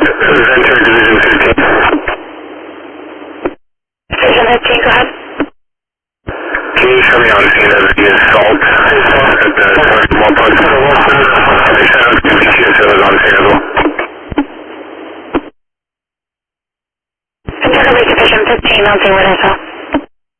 Ventura Division 15. Division 15, go ahead. Can you show me on scene of the assault at the North Mall Post? They said it was going to be QSO was on scene as well. Ventura Division 15, mounting what I saw.